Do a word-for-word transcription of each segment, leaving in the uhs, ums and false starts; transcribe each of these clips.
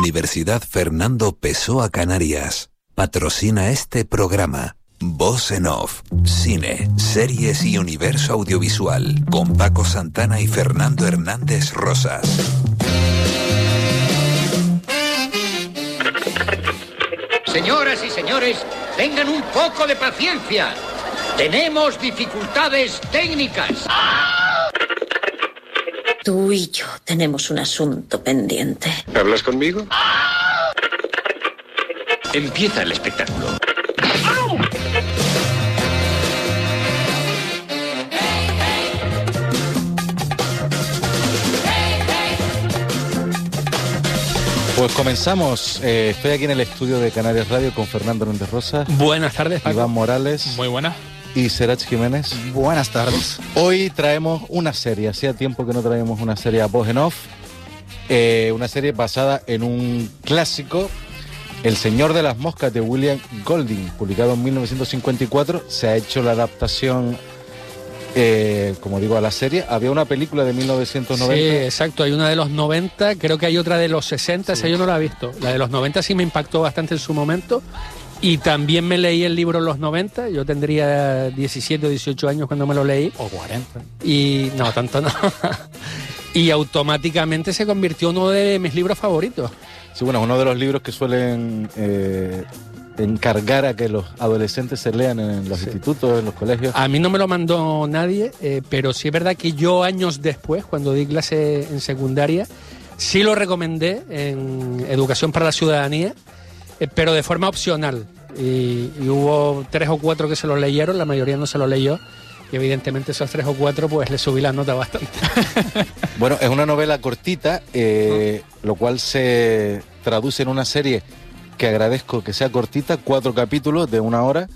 Universidad Fernando Pessoa Canarias. Patrocina este programa. Voz en Off. Cine, series y universo audiovisual. Con Paco Santana y Fernando Hernández Rosas. Señoras y señores, tengan un poco de paciencia. Tenemos dificultades técnicas. Tú y yo tenemos un asunto pendiente. ¿Hablas conmigo? Empieza el espectáculo. Pues comenzamos. Eh, estoy aquí en el estudio de Canarias Radio con Fernando Hernández Rosas. Buenas tardes, Paco. Iván Morales. Muy buenas. Y Serach Jiménez. Buenas tardes. Hoy traemos una serie. Hacía tiempo que no traemos una serie a voz en off. Eh, una serie basada en un clásico, El Señor de las Moscas, de William Golding, publicado en mil novecientos cincuenta y cuatro. Se ha hecho la adaptación, eh, como digo, a la serie. Había una película de mil novecientos noventa. Sí, exacto. Hay una de los noventa, creo que hay otra de los sesenta, sí. Esa yo no la he visto. La de los noventa sí me impactó bastante en su momento. Y también me leí el libro en los noventa. Yo tendría diecisiete o dieciocho años cuando me lo leí. O cuarenta. Y no, tanto no. Y automáticamente se convirtió en uno de mis libros favoritos. Sí, bueno, es uno de los libros que suelen eh, encargar a que los adolescentes se lean en los sí. institutos, en los colegios. A mí no me lo mandó nadie, eh, pero sí es verdad que yo años después, cuando di clase en secundaria, sí lo recomendé en Educación para la Ciudadanía, eh, pero de forma opcional. Y, y hubo tres o cuatro que se lo leyeron, la mayoría no se lo leyó. Y evidentemente esos tres o cuatro pues le subí la nota bastante. Bueno, es una novela cortita, eh, ¿no? Lo cual se traduce en una serie que agradezco que sea cortita, cuatro capítulos de una hora.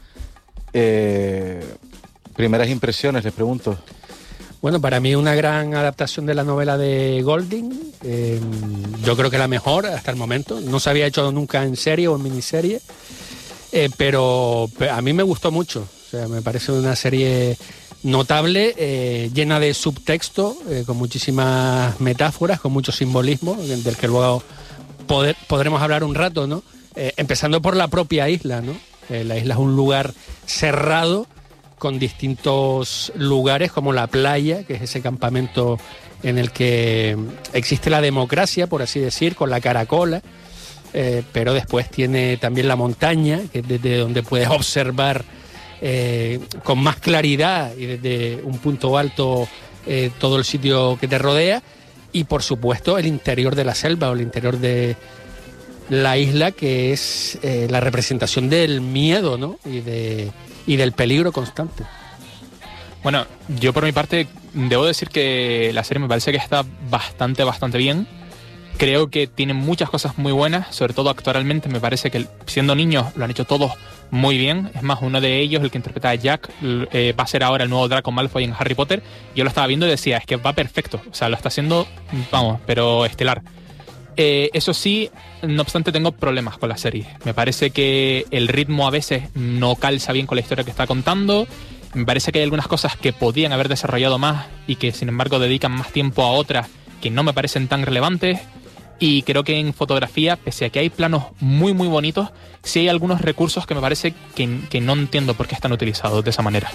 Eh, primeras impresiones, les pregunto. Bueno, para mí una gran adaptación de la novela de Golding. Eh, yo creo que la mejor hasta el momento. No se había hecho nunca en serie o en miniserie. Eh, pero a mí me gustó mucho. O sea, me parece una serie notable, eh, llena de subtexto, eh, con muchísimas metáforas, con mucho simbolismo, del que luego poder, podremos hablar un rato, ¿no? Eh, empezando por la propia isla, ¿no? Eh, la isla es un lugar cerrado, con distintos lugares, como la playa, que es ese campamento en el que existe la democracia, por así decir, con la caracola. Eh, pero después tiene también la montaña, que es desde donde puedes observar eh, con más claridad y desde un punto alto eh, todo el sitio que te rodea, y por supuesto el interior de la selva o el interior de la isla, que es eh, la representación del miedo, ¿no? y, de, y del peligro constante. Bueno, yo por mi parte debo decir que la serie me parece que está bastante, bastante bien. Creo que tiene muchas cosas muy buenas, sobre todo actualmente. Me parece que siendo niños lo han hecho todos muy bien. Es más, uno de ellos, el que interpreta a Jack, eh, va a ser ahora el nuevo Draco Malfoy en Harry Potter. Yo lo estaba viendo y decía, es que va perfecto. O sea, lo está haciendo, vamos, pero estelar. Eh, eso sí, no obstante, tengo problemas con la serie. Me parece que el ritmo a veces no calza bien con la historia que está contando. Me parece que hay algunas cosas que podían haber desarrollado más y que, sin embargo, dedican más tiempo a otras que no me parecen tan relevantes. Y creo que en fotografía, pese a que hay planos muy muy bonitos, sí hay algunos recursos que me parece que, que no entiendo por qué están utilizados de esa manera.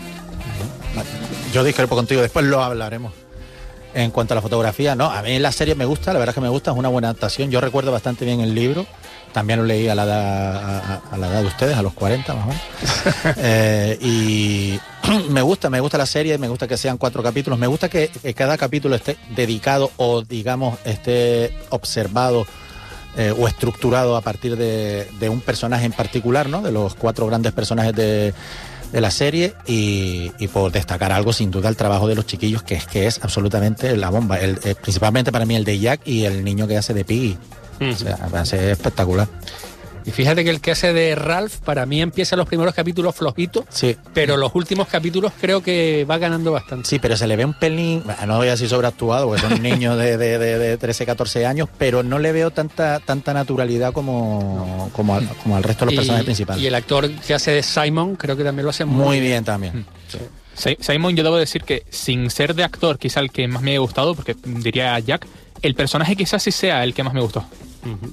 Yo discrepo contigo, después lo hablaremos. En cuanto a la fotografía, no, a mí la serie me gusta, la verdad es que me gusta, es una buena adaptación. Yo recuerdo bastante bien el libro, también lo leí a la edad, a, a la edad de ustedes, a los cuarenta más o menos. eh, y me gusta, me gusta la serie, me gusta que sean cuatro capítulos, me gusta que, que cada capítulo esté dedicado o, digamos, esté observado eh, o estructurado a partir de, de un personaje en particular, ¿no? De los cuatro grandes personajes de, de la serie, y, y por destacar algo, sin duda, el trabajo de los chiquillos, que es que es absolutamente la bomba. El, eh, principalmente para mí el de Jack y el niño que hace de Piggy. Mm. O sea, va a ser espectacular. Y fíjate que el que hace de Ralph, para mí empieza los primeros capítulos flojitos, sí, pero los últimos capítulos creo que va ganando bastante. Sí, pero se le ve un pelín, no voy a decir sobreactuado, porque son niños de, de, de, de trece, catorce años, pero no le veo tanta tanta naturalidad como, no. como, al, como al resto de los y, personajes principales. Y el actor que hace de Simon, creo que también lo hace muy, muy bien. bien también. Sí. Simon, yo debo decir que sin ser de actor quizá el que más me haya gustado, porque diría Jack, el personaje quizás sí sea el que más me gustó. Uh-huh.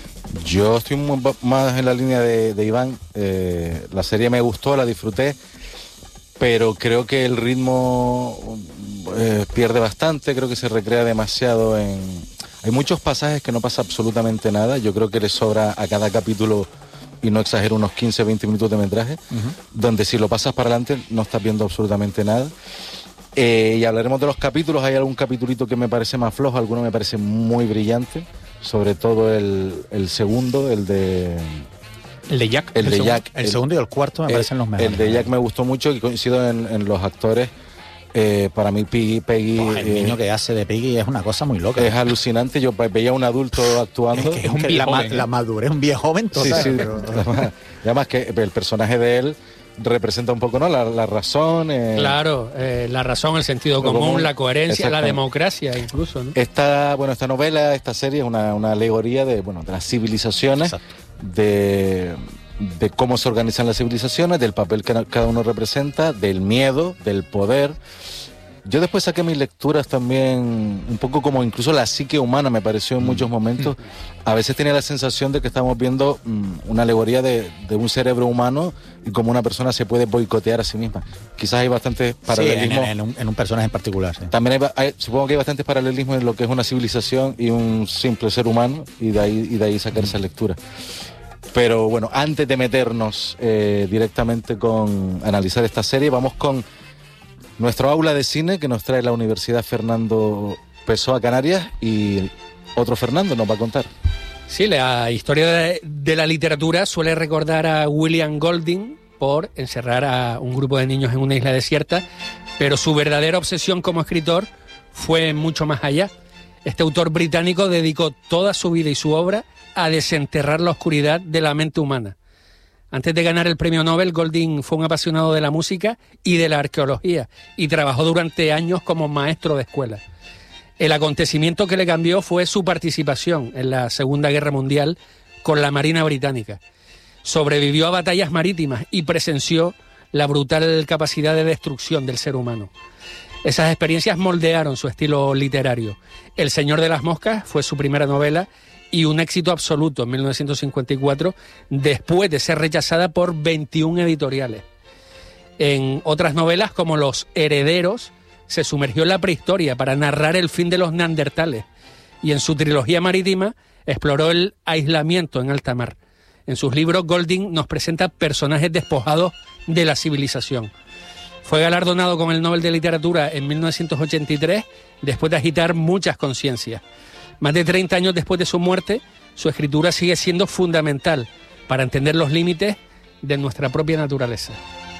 Yo estoy muy, más en la línea de, de Iván. Eh, la serie me gustó, la disfruté, pero creo que el ritmo eh, pierde bastante, creo que se recrea demasiado en... Hay muchos pasajes que no pasa absolutamente nada. Yo creo que le sobra a cada capítulo, y no exagero, unos quince, veinte minutos de metraje, uh-huh. donde si lo pasas para adelante no estás viendo absolutamente nada. Eh, y hablaremos de los capítulos. Hay algún capitulito que me parece más flojo, alguno me parece muy brillante, sobre todo el, el segundo, el de... El de Jack. El, el de segundo, Jack. El, el segundo y el cuarto me el, parecen los mejores. El de Jack me gustó mucho y coincido en, en los actores. Eh, para mí Peggy, Peggy oh, el eh, niño que hace de Peggy es una cosa muy loca. Es alucinante. Yo veía a un adulto actuando. Es que es un viejo joven, la, ¿eh? La madurez, un viejo joven total. Sí, sí, pero... además, además que el personaje de él representa un poco, ¿no? La, la razón. Eh, claro, eh, la razón, el sentido común, común, la coherencia, la democracia incluso, ¿no? Esta, bueno, esta novela, esta serie es una, una alegoría de, bueno, de las civilizaciones, de, de cómo se organizan las civilizaciones, del papel que cada uno representa, del miedo, del poder. Yo después saqué mis lecturas también, un poco como incluso la psique humana me pareció en muchos momentos. A veces tenía la sensación de que estábamos viendo um, una alegoría de, de un cerebro humano y cómo una persona se puede boicotear a sí misma. Quizás hay bastantes paralelismos. Sí, en, en, un, en un personaje en particular. Sí. También hay, hay, supongo que hay bastantes paralelismos en lo que es una civilización y un simple ser humano, y de ahí, y de ahí sacar esa lectura. Pero bueno, antes de meternos eh, directamente con analizar esta serie, vamos con nuestro aula de cine que nos trae la Universidad Fernando Pessoa Canarias, y otro Fernando nos va a contar. Sí, la historia de, de la literatura suele recordar a William Golding por encerrar a un grupo de niños en una isla desierta, pero su verdadera obsesión como escritor fue mucho más allá. Este autor británico dedicó toda su vida y su obra a desenterrar la oscuridad de la mente humana. Antes de ganar el premio Nobel, Golding fue un apasionado de la música y de la arqueología, y trabajó durante años como maestro de escuela. El acontecimiento que le cambió fue su participación en la Segunda Guerra Mundial con la Marina Británica. Sobrevivió a batallas marítimas y presenció la brutal capacidad de destrucción del ser humano. Esas experiencias moldearon su estilo literario. El Señor de las Moscas fue su primera novela y un éxito absoluto en mil novecientos cincuenta y cuatro, después de ser rechazada por veintiún editoriales. En otras novelas, como Los Herederos, se sumergió en la prehistoria para narrar el fin de los neandertales, y en su trilogía marítima exploró el aislamiento en alta mar. En sus libros, Golding nos presenta personajes despojados de la civilización. Fue galardonado con el Nobel de Literatura en mil novecientos ochenta y tres, después de agitar muchas conciencias. Más de treinta años después de su muerte, su escritura sigue siendo fundamental para entender los límites de nuestra propia naturaleza.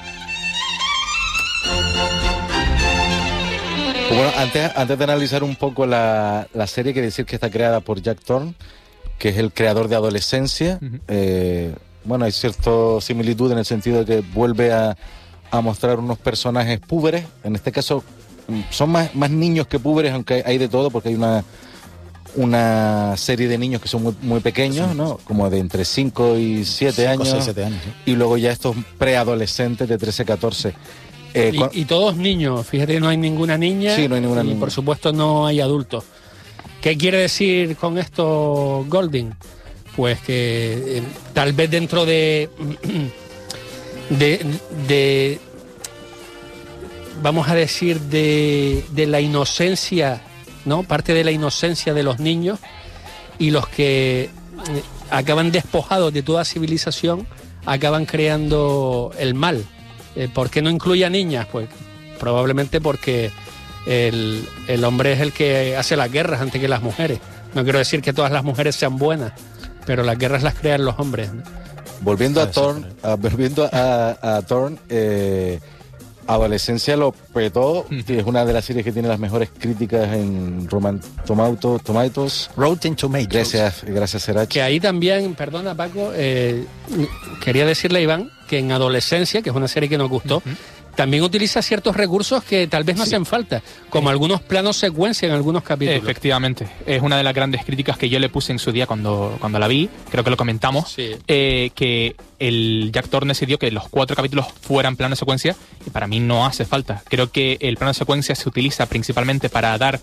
Bueno, antes, antes de analizar un poco la, la serie, quiero decir que está creada por Jack Thorne, que es el creador de Adolescencia. Uh-huh. Eh, bueno, hay cierta similitud en el sentido de que vuelve a, a mostrar unos personajes púberes. En este caso son más, más niños que púberes, aunque hay de todo, porque hay una... una serie de niños que son muy, muy pequeños, ¿no? Como de entre cinco y siete años. seis, siete años, sí. Y luego ya estos preadolescentes de trece, catorce. Eh, y, y todos niños, fíjate que no hay ninguna niña. Sí, no hay ninguna y niña. Por supuesto no hay adultos. ¿Qué quiere decir con esto Golding? Pues que eh, tal vez dentro de, de, de vamos a decir, de, de la inocencia, ¿no? Parte de la inocencia de los niños, y los que eh, acaban despojados de toda civilización acaban creando el mal. Eh, ¿Por qué no incluye a niñas? Pues probablemente porque el, el hombre es el que hace las guerras antes que las mujeres. No quiero decir que todas las mujeres sean buenas, pero las guerras las crean los hombres, ¿no? Volviendo a Thorne, a, volviendo a, a Thorne, eh, Adolescencia lo petó, uh-huh. Es una de las series que tiene las mejores críticas en Roman Tomato, Tomatoes. Rotten Tomatoes. Gracias, gracias Serachi. Que ahí también, perdona Paco, eh, quería decirle a Iván que en Adolescencia, que es una serie que nos gustó, uh-huh. también utiliza ciertos recursos que tal vez no sí. hacen falta, como sí. algunos planos secuencia en algunos capítulos. Efectivamente, es una de las grandes críticas que yo le puse en su día cuando, cuando la vi, creo que lo comentamos, sí. eh, que el Jack Thorne decidió que los cuatro capítulos fueran plano secuencia, y para mí no hace falta. Creo que el plano secuencia se utiliza principalmente para dar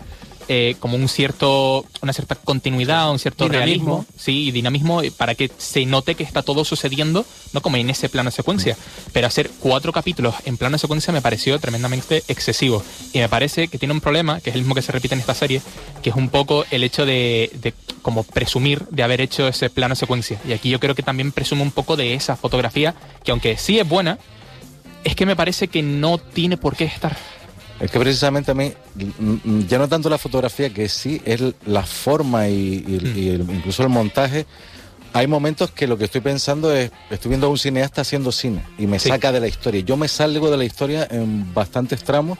eh, como un cierto, una cierta continuidad, un cierto Dinamismo. realismo, sí, y dinamismo eh, para que se note que está todo sucediendo, no como en ese plano secuencia. Mm. Pero hacer cuatro capítulos en plano secuencia me pareció tremendamente excesivo. Y me parece que tiene un problema, que es el mismo que se repite en esta serie, que es un poco el hecho de, de como presumir de haber hecho ese plano secuencia. Y aquí yo creo que también presume un poco de esa fotografía, que aunque sí es buena, es que me parece que no tiene por qué estar. Es que precisamente a mí, ya no tanto la fotografía, que sí es la forma y, y, mm. y el, incluso el montaje. Hay momentos que lo que estoy pensando es, estoy viendo a un cineasta haciendo cine y me sí. saca de la historia. Yo me salgo de la historia en bastantes tramos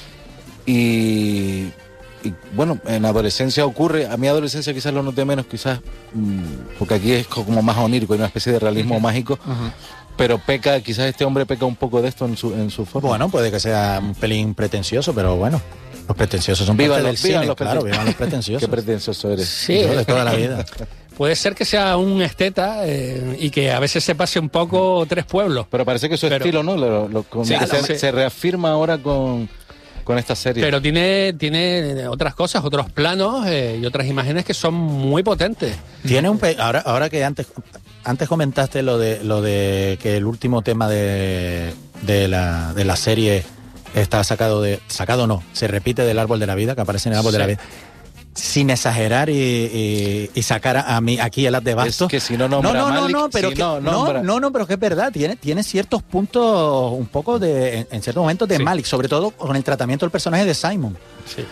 y, y bueno, en adolescencia ocurre, a mi adolescencia quizás lo noté menos, quizás, porque aquí es como más onírico, hay una especie de realismo uh-huh. mágico. Uh-huh. Pero peca, quizás este hombre peca un poco de esto en su, en su forma. Bueno, puede que sea un pelín pretencioso, pero bueno, los pretenciosos son vivan parte los, del vivan cine, los claro, vivan los pretenciosos. Qué pretencioso eres. Sí, yo de toda la vida. Puede ser que sea un esteta eh, y que a veces se pase un poco tres pueblos. Pero parece que su pero, estilo, ¿no? Lo, lo, con, sí, se, sí. se reafirma ahora con, con esta serie. Pero tiene, tiene otras cosas, otros planos eh, y otras imágenes que son muy potentes. Tiene un pe- ahora, ahora que antes... Antes comentaste lo de lo de que el último tema de, de, la, de la serie está sacado de... Sacado no, se repite del Árbol de la Vida, que aparece en el Árbol sí. de la Vida. Sin exagerar y, y, y sacar a, a mí aquí el as de bastos. Es que si no nombra no, no, Malik, no, no, pero si que, no, no, no, no, pero que es verdad, tiene, tiene ciertos puntos un poco de, en, en ciertos momentos de sí. Malik, sobre todo con el tratamiento del personaje de Simon. Sí.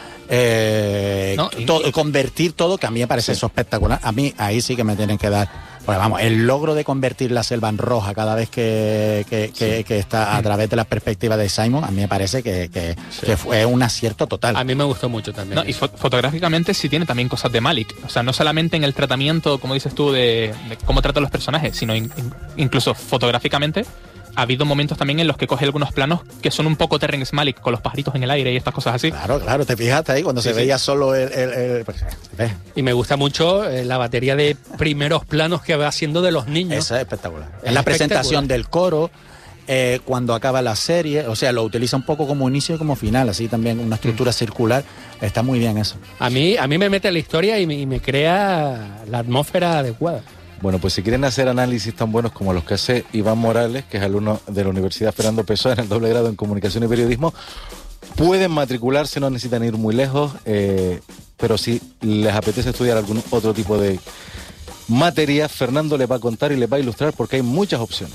Eh, no, todo, y, convertir todo, que a mí me parece sí. eso espectacular. A mí ahí sí que me tienen que dar... Pues vamos, el logro de convertir la selva en roja cada vez que, que, que, sí. que está a través de la perspectiva de Simon, a mí me parece que, que, sí. que fue un acierto total. A mí me gustó mucho también. No, y fo- fotográficamente sí tiene también cosas de Malik. O sea, no solamente en el tratamiento, como dices tú, de, de cómo trata a los personajes, sino in, in, incluso fotográficamente. Ha habido momentos también en los que coge algunos planos que son un poco Terrence Malick, con los pajaritos en el aire y estas cosas así. Claro, claro, te fijaste ahí cuando sí, se sí. veía solo el... el, el pues, y me gusta mucho eh, la batería de primeros planos que va haciendo de los niños. Esa es espectacular. Es en la presentación del coro, eh, cuando acaba la serie, o sea, lo utiliza un poco como inicio y como final, así también una estructura mm. circular. Está muy bien eso. A mí, a mí me mete la historia y me, y me crea la atmósfera adecuada. Bueno, pues si quieren hacer análisis tan buenos como los que hace Iván Morales, que es alumno de la Universidad Fernando Pessoa en el doble grado en Comunicación y Periodismo, pueden matricularse, no necesitan ir muy lejos, eh, pero si les apetece estudiar algún otro tipo de materia, Fernando les va a contar y les va a ilustrar porque hay muchas opciones.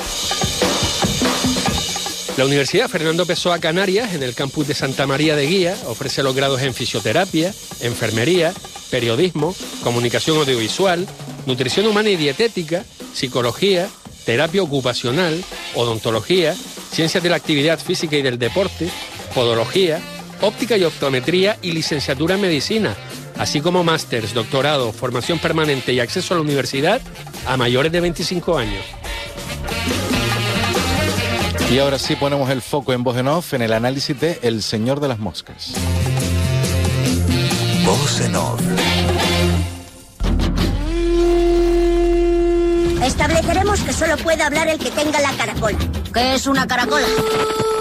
La Universidad Fernando Pessoa Canarias, en el campus de Santa María de Guía, ofrece los grados en fisioterapia, enfermería, periodismo, comunicación audiovisual, nutrición humana y dietética, psicología, terapia ocupacional, odontología, ciencias de la actividad física y del deporte, podología, óptica y optometría y licenciatura en medicina, así como másters, doctorado, formación permanente y acceso a la universidad a mayores de veinticinco años. Y ahora sí ponemos el foco en Voz en Off en el análisis de El Señor de las Moscas. Voz en Off. Estableceremos que solo puede hablar el que tenga la caracola. ¿Qué es una caracola?